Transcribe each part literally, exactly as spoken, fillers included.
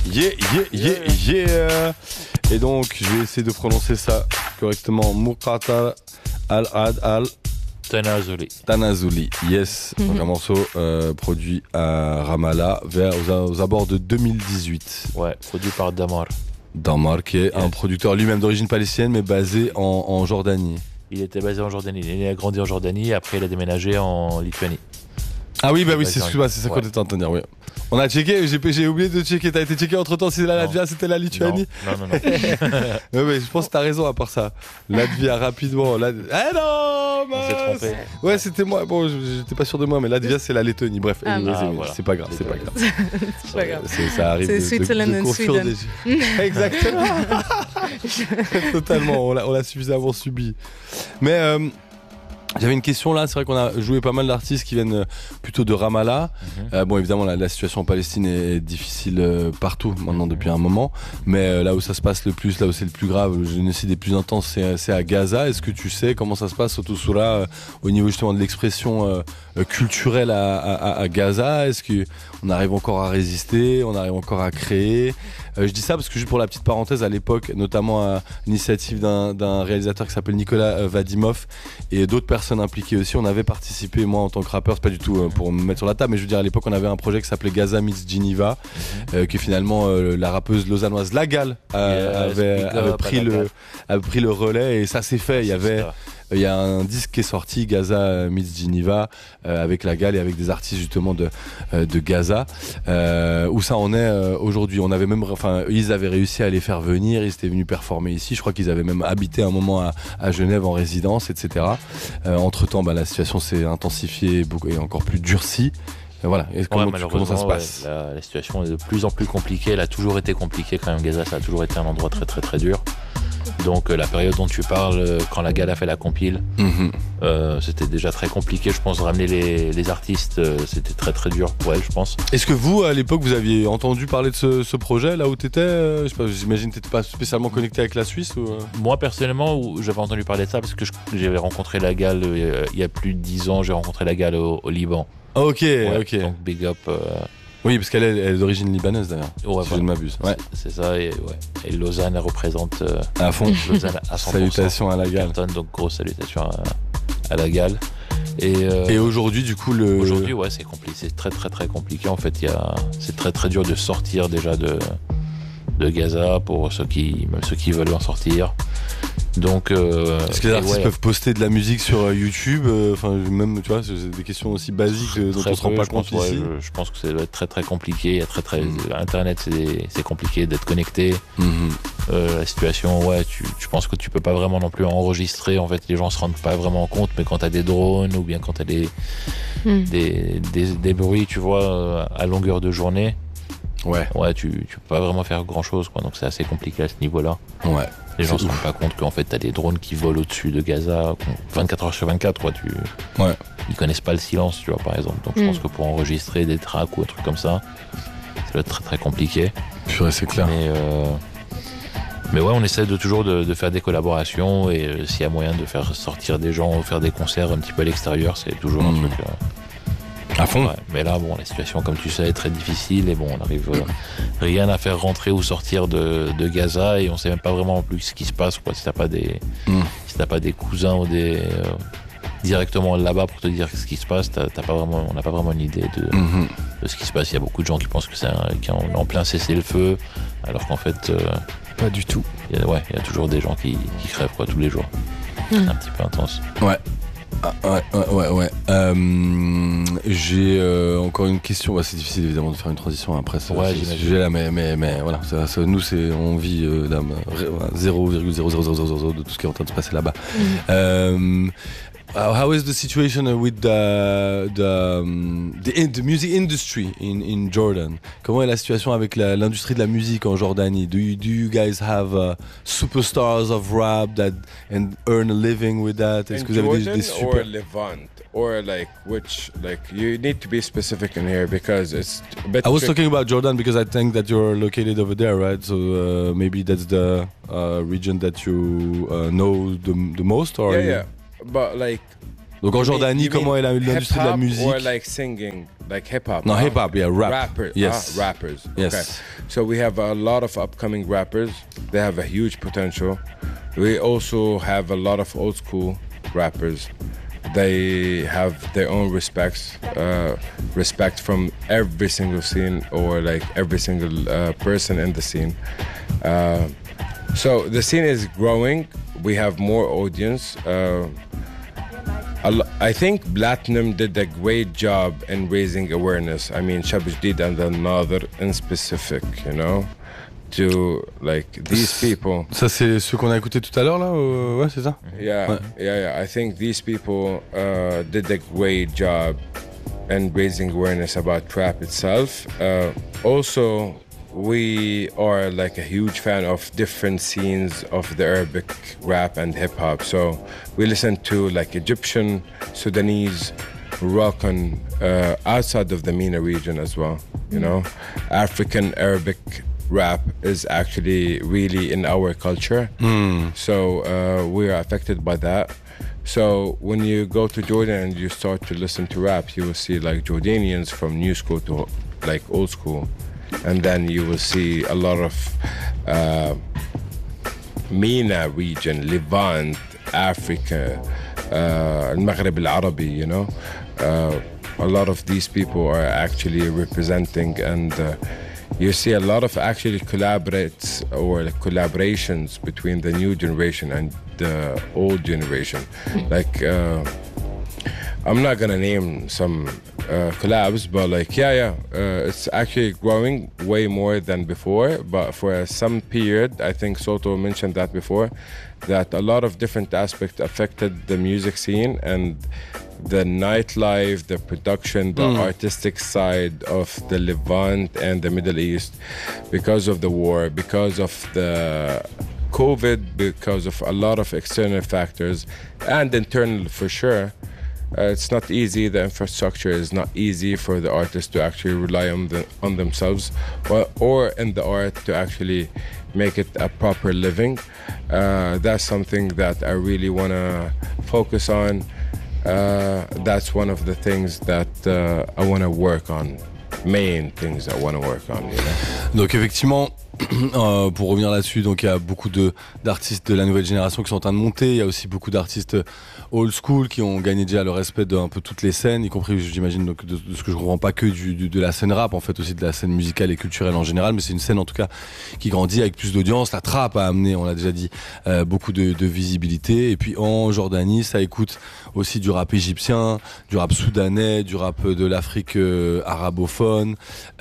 Yeah, yeah, yeah, yeah. Et donc, je vais essayer de prononcer ça correctement. Muqata al-Ad al Tanazuli. Tanazuli, yes. Mm-hmm. Donc un morceau euh, produit à Ramallah vers, aux, aux abords de deux mille dix-huit. Ouais, produit par Damar. Damar, qui est yes. un producteur lui-même d'origine palestinienne, mais basé en, en Jordanie. Il était basé en Jordanie. Il a grandi en Jordanie, après il a déménagé en Lituanie. Ah oui, bah oui, c'est, excuse-moi, c'est ça ouais. qu'on était en train de dire, oui. On a checké, j'ai, j'ai oublié de checker. T'as été checké entre temps si la Latvia c'était la Lituanie? Non, non, non. non. ouais, mais je pense que t'as raison à part ça. Latvia rapidement. La... Eh non, on s'est trompé. Ouais, c'était moi. Bon, j'étais pas sûr de moi, mais Latvia c'est la Lettonie. Bref, ah, c'est, ah, voilà. c'est pas grave, c'est pas grave. c'est pas grave. C'est, ça arrive. C'est de, Switzerland de, de and Sweden. Des... Exactement. Totalement, on l'a, on l'a suffisamment subi. Mais. Euh, J'avais une question là, c'est vrai qu'on a joué pas mal d'artistes qui viennent plutôt de Ramallah. Mm-hmm. Euh, bon, évidemment, la, la situation en Palestine est difficile euh, partout maintenant depuis un moment, mais euh, là où ça se passe le plus, là où c'est le plus grave, le génocide est plus intense, c'est, c'est à Gaza. Est-ce que tu sais comment ça se passe, surtout sous là, euh, au niveau justement de l'expression euh, euh, culturelle à, à, à Gaza? Est-ce qu'on arrive encore à résister, on arrive encore à créer? Euh, je dis ça parce que juste pour la petite parenthèse, à l'époque, notamment à l'initiative d'un, d'un réalisateur qui s'appelle Nicolas euh, Vadimov et d'autres personnes impliquées aussi, on avait participé, moi en tant que rappeur, c'est pas du tout euh, pour me mettre sur la table, mais je veux dire à l'époque on avait un projet qui s'appelait Gaza meets Geneva, mm-hmm. euh, que finalement euh, la rappeuse lausannoise Lagal euh, yes, avait, avait, pris le, avait pris le relais et ça s'est fait. Il y avait il y a un disque qui est sorti, Gaza meets Geneva, euh, avec Lagal et avec des artistes justement de, euh, de Gaza, euh, où ça en est euh, aujourd'hui. On avait même, enfin, ils avaient réussi à les faire venir, ils étaient venus performer ici. Je crois qu'ils avaient même habité un moment à, à Genève en résidence, et cetera. Euh, entre temps, bah, la situation s'est intensifiée et encore plus durcie. Et voilà. Et comment, ouais, tu, comment ça se passe? Ouais, la, la situation est de plus en plus compliquée. Elle a toujours été compliquée quand même. Gaza, ça a toujours été un endroit très très très dur. Donc euh, la période dont tu parles, euh, quand la Gal a fait la compile, mm-hmm. euh, c'était déjà très compliqué. Je pense ramener les, les artistes, euh, c'était très très dur pour elle, je pense. Est-ce que vous, à l'époque, vous aviez entendu parler de ce, ce projet là où t'étais euh, je sais pas, j'imagine que t'étais pas spécialement connecté avec la Suisse ou... Moi personnellement, j'avais entendu parler de ça parce que je, j'avais rencontré la Gal euh, il y a plus de dix ans. J'ai rencontré la Gal au, au Liban. Ok, ouais, ok. Donc big up. Euh... Oui, parce qu'elle est, elle est d'origine libanaise d'ailleurs, ouais, si voilà. je ne m'abuse. Ouais. C'est, c'est ça, et, ouais. et Lausanne, elle représente euh, à fond. Lausanne à cent pour cent. Salutations à la Gal. Donc grosse salutation à, à la Gal. Et, euh, et aujourd'hui, du coup, le. Aujourd'hui, ouais, c'est compliqué, c'est très très très compliqué. En fait, il y a, c'est très très dur de sortir déjà de de Gaza pour ceux qui, même ceux qui veulent en sortir. Donc, euh, est-ce que les artistes ouais, peuvent poster de la musique sur euh, YouTube, enfin euh, même, tu vois, c'est des questions aussi basiques euh, dont on se rend pas compte pense, ici. Ouais, je, je pense que ça doit être très très compliqué. Il y a très très mmh. Internet, c'est c'est compliqué d'être connecté. Mmh. Euh, la situation, ouais, tu, je pense que tu peux pas vraiment non plus enregistrer. En fait, les gens se rendent pas vraiment compte, mais quand t'as des drones ou bien quand t'as des mmh. des, des des bruits, tu vois, à longueur de journée. Ouais. Ouais, tu, tu peux pas vraiment faire grand chose, quoi. Donc c'est assez compliqué à ce niveau-là. Ouais. Les gens se rendent pas compte qu'en fait t'as des drones qui volent au-dessus de Gaza, vingt-quatre heures sur vingt-quatre, quoi. Tu. Ouais. Ils connaissent pas le silence, tu vois, par exemple. Donc mm. je pense que pour enregistrer des tracks ou un truc comme ça, ça doit être très très compliqué. Purée, c'est clair. Mais, euh... Mais ouais, on essaie de toujours de, de faire des collaborations et euh, s'il y a moyen de faire sortir des gens ou faire des concerts un petit peu à l'extérieur, c'est toujours mm. un truc. Euh... À fond. Ouais, mais là, bon, la situation, comme tu sais, est très difficile et bon, on arrive euh, rien à faire rentrer ou sortir de, de Gaza et on sait même pas vraiment en plus ce qui se passe, quoi. Si t'as pas des, mm. si t'as pas des cousins ou des euh, directement là-bas pour te dire ce qui se passe, t'as, t'as pas vraiment, on n'a pas vraiment une idée de, mm-hmm. de ce qui se passe. Il y a beaucoup de gens qui pensent que c'est un, qu'on est en plein cessez-le-feu, alors qu'en fait, euh, pas du tout. Il y a, ouais, il y a toujours des gens qui, qui crèvent, quoi, tous les jours. Mm. C'est un petit peu intense. Ouais. Ah, ouais, ouais, ouais, ouais. Euh, j'ai euh, encore une question. Bah, c'est difficile évidemment de faire une transition après ce, ouais, ce sujet-là, mais, mais, mais voilà. Ça, ça, nous, c'est, on vit euh, zéro virgule zéro zéro zéro zéro de tout ce qui est en train de se passer là-bas. Mm. Euh, Uh, how is the situation with the the, um, the, in, the music industry in, in Jordan? Comment est la situation avec la, l'industrie de la musique en Jordanie? Do you, do you guys have uh, superstars of rap that and earn a living with that? Est-ce que vous avez des, des super... or Levant? Or like which, like you need to be specific in here because it's a bit I was tricky. talking about Jordan because I think that you're located over there, right? So uh, maybe that's the uh, region that you uh, know the, the most, or yeah, you... yeah. But like Donc en Jordanie, comment est la- l'industrie de la musique? Or like singing, like hip hop? No, hip hop, yeah, rap. Rappers, Yes. ah, rappers. Yes. Okay. So we have a lot of upcoming rappers. They have a huge potential. We also have a lot of old school rappers. They have their own respects, uh, respect from every single scene or like every single uh, person in the scene. Uh, so the scene is growing. We have more audience. Uh, a lo- I think Platinum did a great job in raising awareness. I mean, Shab Jdeed and another in specific, you know, to like these people. Ça, c'est ceux qu'on a écouté tout à l'heure, là ou- Ouais, c'est ça. Yeah, Ouais. yeah, yeah. I think these people uh, did a great job in raising awareness about trap itself. Uh, also, we are like a huge fan of different scenes of the Arabic rap and hip hop. So we listen to like Egyptian, Sudanese, Moroccan, uh, outside of the MENA region as well. You know, African Arabic rap is actually really in our culture. So uh, we are affected by that. So when you go to Jordan and you start to listen to rap, you will see like Jordanians from new school to like old school. And then you will see a lot of uh, MENA region, Levant, Africa, uh, Maghreb al-Arabi, you know. Uh, a lot of these people are actually representing, and uh, you see a lot of actually collaborates or like collaborations between the new generation and the old generation. Like, uh, I'm not gonna name some uh, collabs, but like, yeah, yeah, uh, it's actually growing way more than before. But for some period, I think Soto mentioned that before, that a lot of different aspects affected the music scene and the nightlife, the production, the artistic side of the Levant and the Middle East, because of the war, because of the COVID, because of a lot of external factors and internal for sure. Uh, it's not easy. The infrastructure is not easy for the artists to actually rely on the, on themselves, or, or in the art to actually make it a proper living. Uh, that's something that I really want to focus on. Uh, that's one of the things that uh, I want to work on. Main things I want to work on. You know? Donc effectivement, euh, pour revenir là-dessus, donc il y a beaucoup de d'artistes de la nouvelle génération qui sont en train de monter. Il y a aussi beaucoup d'artistes old school qui ont gagné déjà le respect d'un peu toutes les scènes, y compris, j'imagine, donc de, de ce que je comprends pas que du, du, de la scène rap, en fait aussi de la scène musicale et culturelle en général. Mais c'est une scène en tout cas qui grandit avec plus d'audience. La trap a amené, on l'a déjà dit, euh, beaucoup de, de visibilité. Et puis en Jordanie, ça écoute aussi du rap égyptien, du rap soudanais, du rap de l'Afrique euh, arabophone,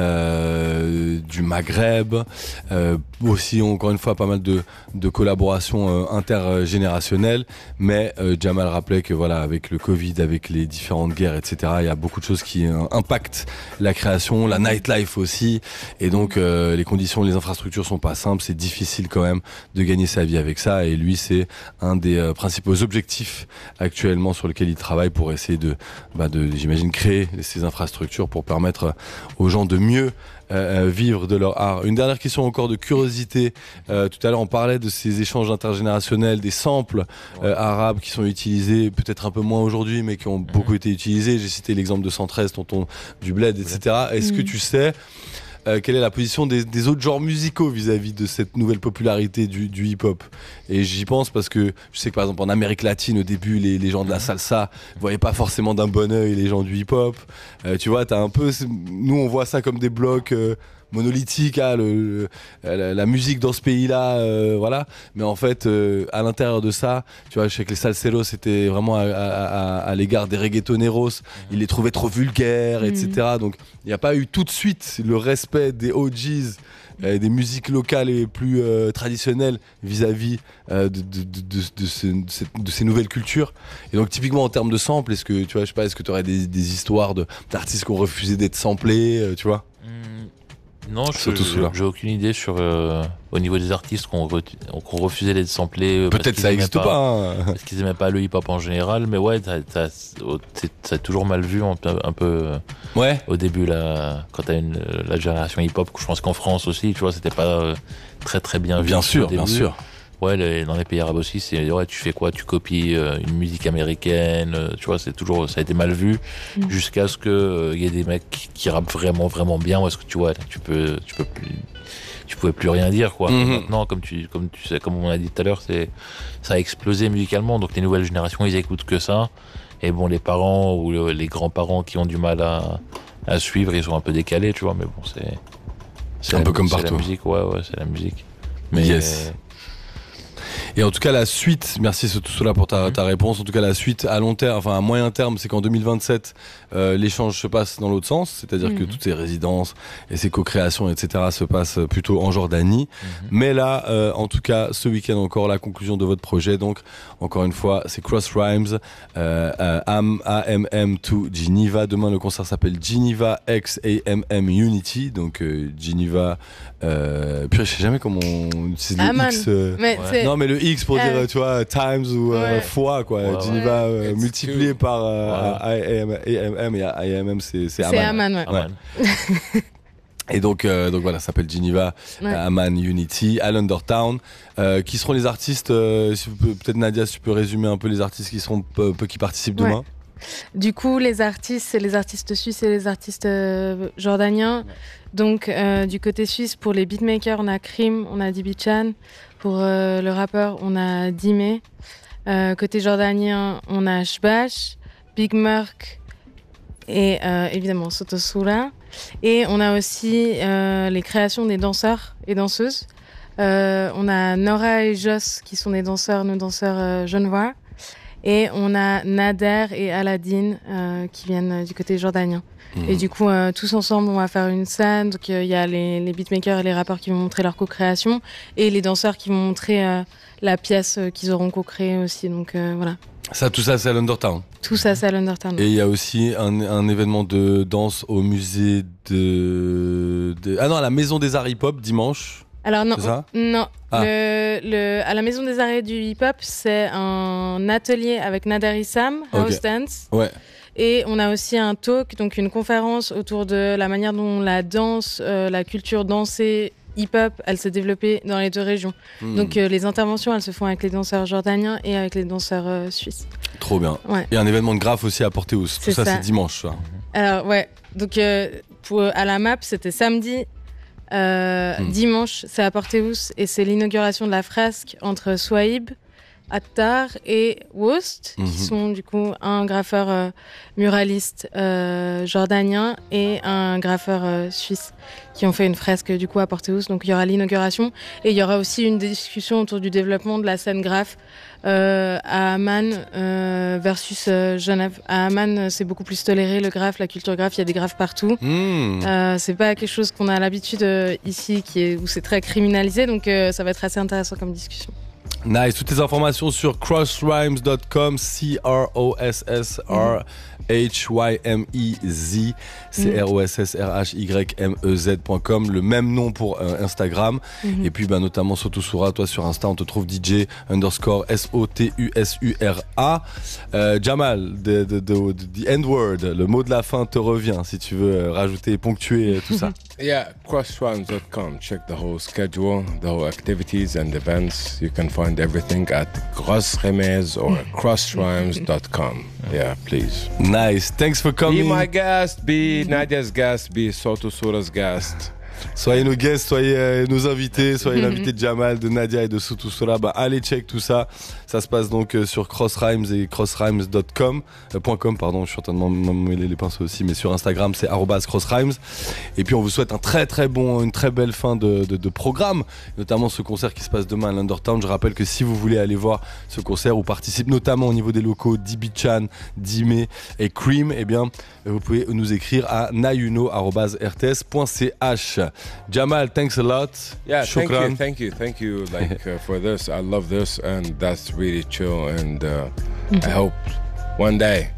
euh, du Maghreb. Euh, aussi, encore une fois, pas mal de, de collaborations euh, intergénérationnelles. Mais euh, Jamal rappelait que voilà, avec le Covid, avec les différentes guerres, et cetera, il y a beaucoup de choses qui euh, impactent la création, la nightlife aussi. Et donc, euh, les conditions, les infrastructures sont pas simples. C'est difficile quand même de gagner sa vie avec ça. Et lui, c'est un des euh, principaux objectifs actuellement sur lequel il travaille pour essayer de, bah de j'imagine, créer ces infrastructures pour permettre aux gens de mieux Euh, vivre de leur art. Une dernière question encore de curiosité. Euh, tout à l'heure, on parlait de ces échanges intergénérationnels, des samples euh, arabes qui sont utilisés, peut-être un peu moins aujourd'hui, mais qui ont beaucoup été utilisés. J'ai cité l'exemple de cent treize, Tonton du Bled, et cetera. Est-ce que tu sais euh, quelle est la position des, des autres genres musicaux vis-à-vis de cette nouvelle popularité du, du hip-hop? Et j'y pense parce que je sais que par exemple en Amérique latine, au début, les, les gens de la salsa voyaient pas forcément d'un bon œil les gens du hip-hop. Euh, tu vois, t'as un peu, nous on voit ça comme des blocs euh, monolithiques, hein, le, la, la musique dans ce pays-là, euh, voilà. Mais en fait, euh, à l'intérieur de ça, tu vois, je sais que les salseros c'était vraiment à, à, à, à l'égard des reggaetoneros, ils les trouvaient trop vulgaires, et cetera. Donc il n'y a pas eu tout de suite le respect des O Gs. Euh, des musiques locales et plus euh, traditionnelles vis-à-vis euh, de, de, de, de, de, ce, de, ces, de ces nouvelles cultures. Et donc typiquement en termes de samples, est-ce que tu vois, je sais pas, est-ce que tu aurais des, des histoires de, d'artistes qui ont refusé d'être samplés, euh, tu vois? Non, je j'ai aucune idée sur euh, au niveau des artistes qu'on re, qu'on refusait d'être samplés. Euh, Peut-être ça n'existe pas. pas hein. Parce qu'ils aimaient pas le hip-hop en général, mais ouais, t'as, t'as, t'as toujours mal vu un peu, un peu ouais. Au début là, quand t'as une la génération hip-hop. Je pense qu'en France aussi, tu vois, c'était pas euh, très très bien vu. Bien sûr, bien sûr. Ouais, les, dans les pays arabes aussi, c'est ouais, tu fais quoi? Tu copies euh, une musique américaine, euh, tu vois, c'est toujours, ça a été mal vu, mmh. jusqu'à ce que il euh, y ait des mecs qui, qui rappent vraiment, vraiment bien. Ou est-ce que tu vois, tu peux, tu peux plus, tu pouvais plus rien dire, quoi. Mmh. Maintenant, comme tu, comme tu sais, comme on a dit tout à l'heure, c'est, ça a explosé musicalement. Donc les nouvelles générations, ils écoutent que ça. Et bon, les parents ou le, les grands-parents qui ont du mal à, à suivre, ils sont un peu décalés, tu vois. Mais bon, c'est, c'est un peu comme partout. C'est la musique, ouais, ouais, c'est la musique. Mais yes. Et en tout cas la suite, merci tout cela pour ta, ta réponse, en tout cas la suite à long terme, enfin à moyen terme, c'est qu'en deux mille vingt-sept euh, l'échange se passe dans l'autre sens, c'est-à-dire mmh. que toutes ces résidences et ces co-créations, et cetera se passent plutôt en Jordanie. Mmh. Mais là, euh, en tout cas, ce week-end encore, la conclusion de votre projet, donc encore une fois, c'est Cross Rhymes, euh, euh, A M M to Geneva. Demain, le concert s'appelle Geneva X A M M Unity, donc euh, Geneva. Euh, puis je sais jamais comment on utilise le Aman. X. Euh, mais ouais. Non, mais le X pour euh, dire, tu vois, times ou euh, ouais. fois, quoi. Ouais, Geneva euh, multiplié cool. par euh, ouais. A M M et A M M, c'est c'est Aman. C'est Aman, ouais. ouais. ouais. Et donc, euh, donc voilà, ça s'appelle Geneva ouais. Aman Unity à Lundertown. Euh, qui seront les artistes euh, si peux, peut-être Nadia, si tu peux résumer un peu les artistes qui seront peu, peu qui participent demain. Ouais. Du coup, les artistes, c'est les artistes suisses et les artistes euh, jordaniens. Ouais. Donc, euh, du côté suisse, pour les beatmakers, on a Krim, on a Dibichan. Pour euh, le rappeur, on a Dime. Euh, côté jordanien, on a Shbash, Big Merc et euh, évidemment Sotosura. Et on a aussi euh, les créations des danseurs et danseuses. Euh, on a Nora et Joss qui sont des danseurs, nos danseurs euh, genevois. Et on a Nader et Aladdin euh, qui viennent du côté jordanien. Mmh. Et du coup, euh, tous ensemble, on va faire une scène. Donc, il euh, y a les, les beatmakers et les rappeurs qui vont montrer leur co-création et les danseurs qui vont montrer euh, la pièce euh, qu'ils auront co-créée aussi. Donc, euh, voilà. Ça, tout ça, c'est à Lundertown. Tout ça, c'est à Lundertown. Et il y a aussi un, un événement de danse au musée de, de... Ah non, à la Maison des Arts Hip-Hop, dimanche. Alors non, ça non. Ah. Le, le, à la Maison des Arts du Hip-Hop, c'est un atelier avec Nader Issam, House okay. Dance. Ouais. Et on a aussi un talk, donc une conférence autour de la manière dont la danse, euh, la culture dansée hip-hop, elle s'est développée dans les deux régions. Mmh. Donc euh, les interventions, elles se font avec les danseurs jordaniens et avec les danseurs euh, suisses. Trop bien. Ouais. Et un événement de graphe aussi à Porteous. Tout ça, ça. c'est dimanche. Ça. Alors ouais, donc euh, pour, à la map, c'était samedi. Euh, mmh. Dimanche, c'est à Porteous et c'est l'inauguration de la fresque entre Swahib, Attar et Wost, mmh. qui sont du coup un graffeur euh, muraliste euh, jordanien et un graffeur euh, suisse qui ont fait une fresque du coup à Porteous. Donc il y aura l'inauguration et il y aura aussi une discussion autour du développement de la scène graphe euh, à Amman euh, versus euh, Genève. À Amman, c'est beaucoup plus toléré le graphe, la culture graphe, il y a des graphes partout. Mmh. Euh, c'est pas quelque chose qu'on a l'habitude euh, ici, qui est où c'est très criminalisé. Donc euh, ça va être assez intéressant comme discussion. Nice, toutes les informations sur cross rhymes dot com, C R O S S R H Y M E Z, C R O S S R H Y M E Z point com, le même nom pour euh, Instagram. Mm-hmm. Et puis bah, notamment Sotusura, toi sur Insta, on te trouve D J underscore S O T U S U R A. Euh, Jamal, the, the, the, the end word, le mot de la fin te revient si tu veux euh, rajouter et ponctuer euh, tout ça. Yeah, cross rhymes dot com. Check the whole schedule, the whole activities and events. You can find everything at crossrhymes or cross rhymes dot com. Yeah, please. Nice. Thanks for coming. Be my guest, be Nadia's guest, be Sotusura's guest. Soyez nos guests, soyez euh, nos invités, soyez l'invité de Jamal, de Nadia et de Sotusura. Bah, allez check tout ça. Ça se passe donc euh, sur crossrhymes et crossrhymes dot com, euh, .com pardon, je suis en train de m'emmêler les pinceaux aussi, mais sur Instagram c'est arobase crossrhymes. Et puis on vous souhaite un très très bon, une très belle fin de, de, de programme, notamment ce concert qui se passe demain à Lundertown. Je rappelle que si vous voulez aller voir ce concert ou participe notamment au niveau des locaux Dibichan, Dime et Cream, eh bien vous pouvez nous écrire à nayuno arobase r t s point c h. Jamal, thanks a lot. Yeah, Shukran. thank you, thank you, thank you, like uh, for this. I love this, and that's really chill. And uh, mm-hmm. I hope one day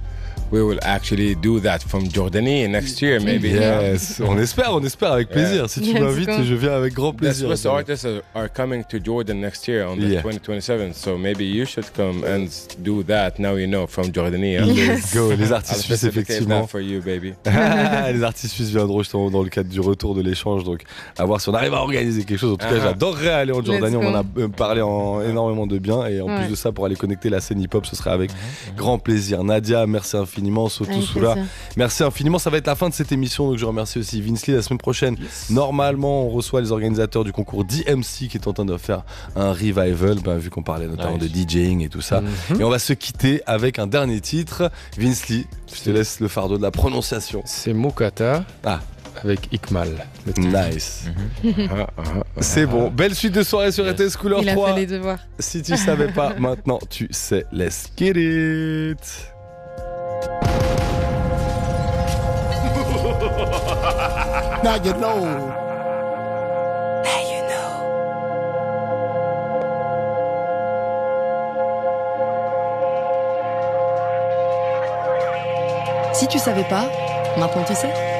we will actually do that from Jordania next year, maybe. Yes, on espère, on espère avec plaisir. Si tu Yes, m'invites, go. je viens avec grand The plaisir. Swiss artists are, are coming to Jordan next year on the Yeah. twenty twenty-seven, so maybe you should come and do that. Now you know from Jordania. Let's go, les I'll artistes suisses, facilitate effectivement. that for you, baby. Les artistes suisses viendront justement dans le cadre du retour de l'échange, donc à voir si on arrive à organiser quelque chose. En tout cas, Uh-huh. j'adorerais aller en Jordanie. Let's On go. en a euh, parlé en énormément de bien, et en Ouais. plus de ça, pour aller connecter la scène hip-hop, ce serait avec grand plaisir. Nadia, merci infiniment. Sotou Avec Soula, plaisir. merci infiniment. Ça va être la fin de cette émission, donc je remercie aussi Vince Lee. La semaine prochaine, normalement, on reçoit les organisateurs du concours D M C qui est en train de faire un revival, ben, vu qu'on parlait notamment Nice. de DJing et tout ça. Mhm. Et on va se quitter avec un dernier titre. Vince Lee, je te laisse le fardeau de la prononciation. C'est Mokata Ah. avec Ikmal. le titre. Nice. Ah, ah, ah. C'est bon. Belle suite de soirée sur R T S Couleur Il a trois. fait les devoirs. Si tu savais pas, maintenant tu sais. Let's get it. Now you know. Si tu savais pas, maintenant tu sais.